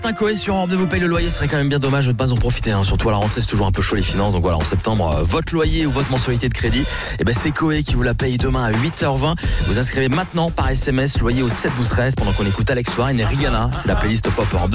Coé sur Europe 2 vous paye le loyer, ce serait quand même bien dommage de ne pas en profiter, surtout à la rentrée c'est toujours un peu chaud les finances, donc voilà, en septembre votre loyer ou votre mensualité de crédit, c'est Coé qui vous la paye demain à 8h20. Vous inscrivez maintenant par SMS loyer au 7 12 13 pendant qu'on écoute Alex Warren et Rihanna, c'est la playlist pop Europe 2.